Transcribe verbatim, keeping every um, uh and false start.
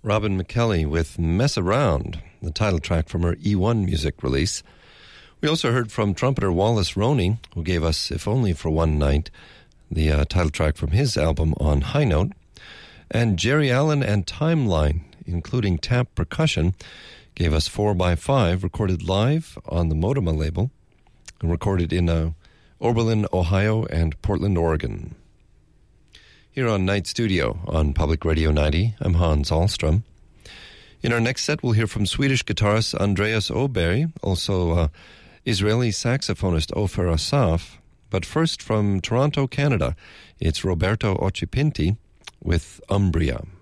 Robin McKelly with Mess Around, the title track from her E one music release. We also heard from trumpeter Wallace Roney, who gave us If Only for One Night, the uh, title track from his album On High Note. And Jerry Allen and Timeline, including tap percussion, gave us four by five, recorded live on the Modema label, and recorded in uh, Oberlin, Ohio, and Portland, Oregon. Here on Night Studio on Public Radio ninety, I'm Hans Ahlstrom. In our next set, we'll hear from Swedish guitarist Andreas Åberg, also uh, Israeli saxophonist Ofer Asaf. But first, from Toronto, Canada, it's Roberto Occhipinti with Umbria.